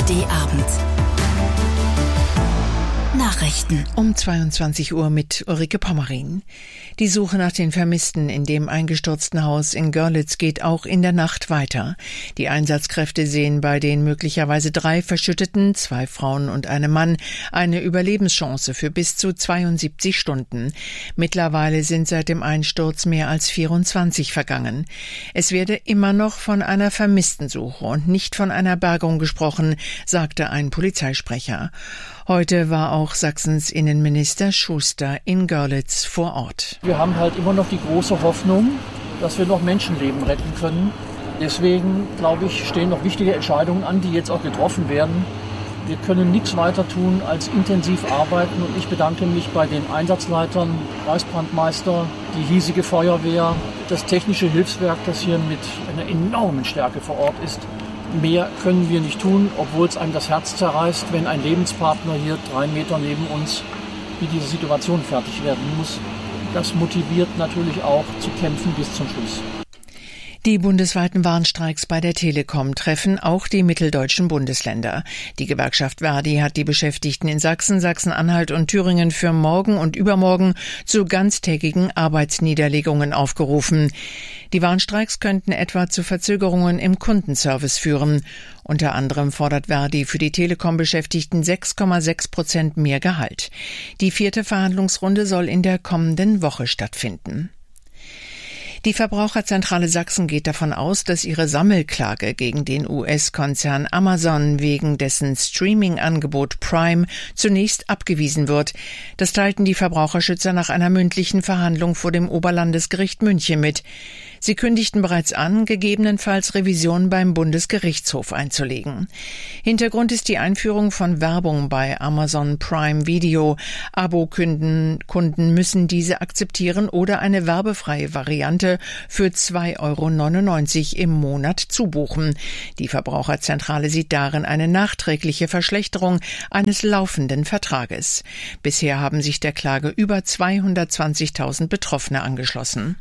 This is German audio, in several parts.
ARD-Abend. Nachrichten um 22 Uhr mit Ulrike Pommerin. Die Suche nach den Vermissten in dem eingestürzten Haus in Görlitz geht auch in der Nacht weiter. Die Einsatzkräfte sehen bei den möglicherweise 3 Verschütteten, 2 Frauen und einem Mann, eine Überlebenschance für bis zu 72 Stunden. Mittlerweile sind seit dem Einsturz mehr als 24 vergangen. Es werde immer noch von einer Vermisstensuche und nicht von einer Bergung gesprochen, sagte ein Polizeisprecher. Heute war auch Sachsens Innenminister Schuster in Görlitz vor Ort. Wir haben halt immer noch die große Hoffnung, dass wir noch Menschenleben retten können. Deswegen, glaube ich, stehen noch wichtige Entscheidungen an, die jetzt auch getroffen werden. Wir können nichts weiter tun als intensiv arbeiten und ich bedanke mich bei den Einsatzleitern, Reichsbrandmeister, die hiesige Feuerwehr, das technische Hilfswerk, das hier mit einer enormen Stärke vor Ort ist. Mehr können wir nicht tun, obwohl es einem das Herz zerreißt, wenn ein Lebenspartner hier 3 Meter neben uns wie diese Situation fertig werden muss. Das motiviert natürlich auch zu kämpfen bis zum Schluss. Die bundesweiten Warnstreiks bei der Telekom treffen auch die mitteldeutschen Bundesländer. Die Gewerkschaft ver.di hat die Beschäftigten in Sachsen, Sachsen-Anhalt und Thüringen für morgen und übermorgen zu ganztägigen Arbeitsniederlegungen aufgerufen. Die Warnstreiks könnten etwa zu Verzögerungen im Kundenservice führen. Unter anderem fordert ver.di für die Telekom-Beschäftigten 6,6% mehr Gehalt. Die 4. Verhandlungsrunde soll in der kommenden Woche stattfinden. Die Verbraucherzentrale Sachsen geht davon aus, dass ihre Sammelklage gegen den US-Konzern Amazon wegen dessen Streaming-Angebot Prime zunächst abgewiesen wird. Das teilten die Verbraucherschützer nach einer mündlichen Verhandlung vor dem Oberlandesgericht München mit. Sie kündigten bereits an, gegebenenfalls Revision beim Bundesgerichtshof einzulegen. Hintergrund ist die Einführung von Werbung bei Amazon Prime Video. Abo-Kunden müssen diese akzeptieren oder eine werbefreie Variante für 2,99 € im Monat zubuchen. Die Verbraucherzentrale sieht darin eine nachträgliche Verschlechterung eines laufenden Vertrages. Bisher haben sich der Klage über 220.000 Betroffene angeschlossen.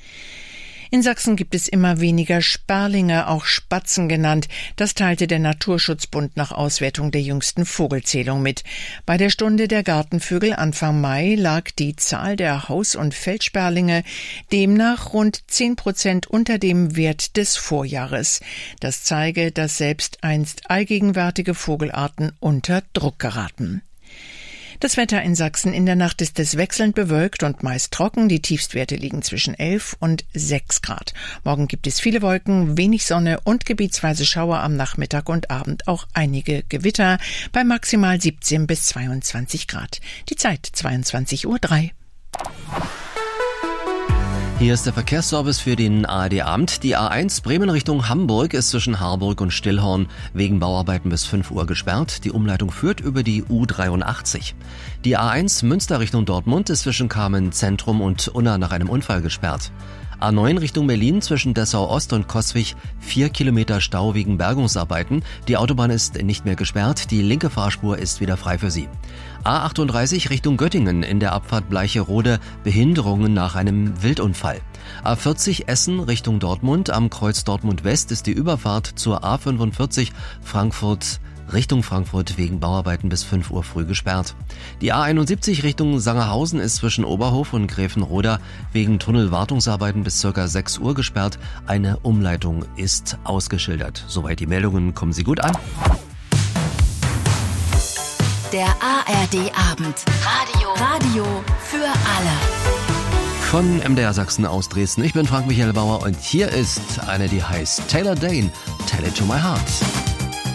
In Sachsen gibt es immer weniger Sperlinge, auch Spatzen genannt. Das teilte der Naturschutzbund nach Auswertung der jüngsten Vogelzählung mit. Bei der Stunde der Gartenvögel Anfang Mai lag die Zahl der Haus- und Feldsperlinge demnach rund 10% unter dem Wert des Vorjahres. Das zeige, dass selbst einst allgegenwärtige Vogelarten unter Druck geraten. Das Wetter in Sachsen: in der Nacht ist es wechselnd bewölkt und meist trocken. Die Tiefstwerte liegen zwischen 11 und 6 Grad. Morgen gibt es viele Wolken, wenig Sonne und gebietsweise Schauer, am Nachmittag und Abend auch einige Gewitter bei maximal 17 bis 22 Grad. Die Zeit 22:03 Uhr. Hier ist der Verkehrsservice für den ARD-Abend. Die A1 Bremen Richtung Hamburg ist zwischen Harburg und Stillhorn wegen Bauarbeiten bis 5 Uhr gesperrt. Die Umleitung führt über die U83. Die A1 Münster Richtung Dortmund ist zwischen Kamen Zentrum und Unna nach einem Unfall gesperrt. A9 Richtung Berlin zwischen Dessau-Ost und Coswig 4 Kilometer Stau wegen Bergungsarbeiten. Die Autobahn ist nicht mehr gesperrt, die linke Fahrspur ist wieder frei für Sie. A38 Richtung Göttingen in der Abfahrt Bleicherode Behinderungen nach einem Wildunfall. A40 Essen Richtung Dortmund, am Kreuz Dortmund West ist die Überfahrt zur A45 Richtung Frankfurt wegen Bauarbeiten bis 5 Uhr früh gesperrt. Die A71 Richtung Sangerhausen ist zwischen Oberhof und Gräfenroda wegen Tunnelwartungsarbeiten bis ca. 6 Uhr gesperrt. Eine Umleitung ist ausgeschildert. Soweit die Meldungen, kommen Sie gut an. Der ARD-Abend. Radio für alle. Von MDR Sachsen aus Dresden. Ich bin Frank-Michael Bauer und hier ist eine, die heißt Taylor Dayne, Tell It to My Heart.